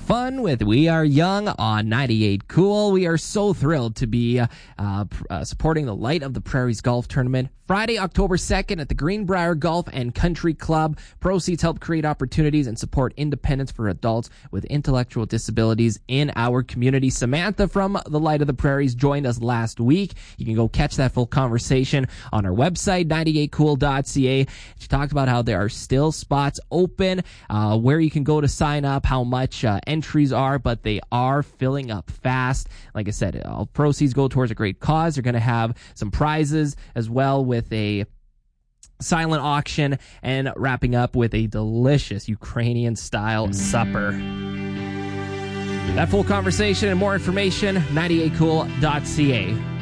fun with We Are Young on 98 Cool. We are so thrilled to be supporting the Light of the Prairies Golf Tournament Friday, October 2nd at the Greenbrier Golf and Country Club. Proceeds help create opportunities and support independence for adults with intellectual disabilities in our community. Samantha from the Light of the Prairies joined us last week. You can go catch that full conversation on our website, 98cool.ca. She talked about how there are still spots open, where you can go to sign up, how much entries are, but they are filling up fast. Like I said, all proceeds go towards a great cause. They're going to have some prizes as well with a silent auction and wrapping up with a delicious Ukrainian-style supper. That full conversation and more information, 98cool.ca.